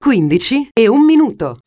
15 e 1 minuto.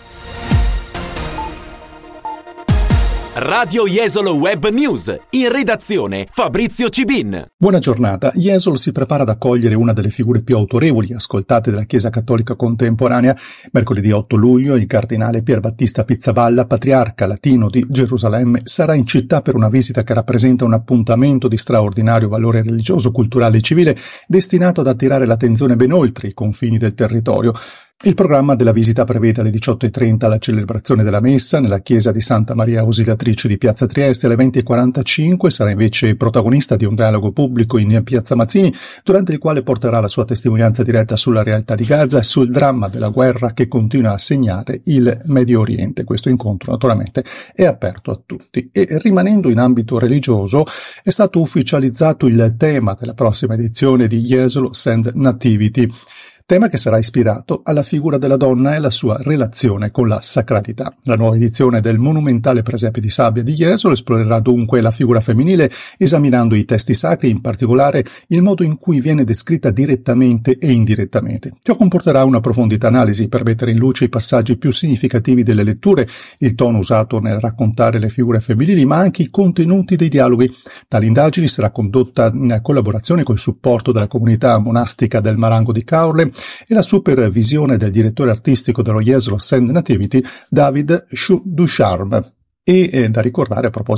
Radio Jesolo Web News, in redazione Fabrizio Cibin. Buona giornata. Jesolo si prepara ad accogliere una delle figure più autorevoli e ascoltate della Chiesa Cattolica contemporanea. Mercoledì 8 luglio il cardinale Pierbattista Pizzaballa, patriarca latino di Gerusalemme, sarà in città per una visita che rappresenta un appuntamento di straordinario valore religioso, culturale e civile, destinato ad attirare l'attenzione ben oltre i confini del territorio. Il programma della visita prevede alle 18:30 la celebrazione della messa nella chiesa di Santa Maria Ausiliatrice di Piazza Trieste. Alle 20:45 sarà invece protagonista di un dialogo pubblico in Piazza Mazzini, durante il quale porterà la sua testimonianza diretta sulla realtà di Gaza e sul dramma della guerra che continua a segnare il Medio Oriente. Questo incontro naturalmente è aperto a tutti. E rimanendo in ambito religioso, è stato ufficializzato il tema della prossima edizione di Jesolo Send Nativity, tema che sarà ispirato alla figura della donna e alla sua relazione con la sacralità. La nuova edizione del monumentale presepe di sabbia di Jesolo esplorerà dunque la figura femminile, esaminando i testi sacri, in particolare il modo in cui viene descritta direttamente e indirettamente. Ciò comporterà una profondità analisi per mettere in luce i passaggi più significativi delle letture, il tono usato nel raccontare le figure femminili, ma anche i contenuti dei dialoghi. Tale indagine sarà condotta in collaborazione col supporto della comunità monastica del Marango di Caorle e la supervisione del direttore artistico dello Jesolo Send Nativity, David Ducharme. E da ricordare a proposito